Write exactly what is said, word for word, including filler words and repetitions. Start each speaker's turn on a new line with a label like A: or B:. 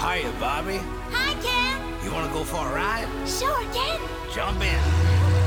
A: Hiya, Bobby.
B: Hi, Ken.
A: You want to go for a ride?
B: Sure, Ken.
A: Jump in.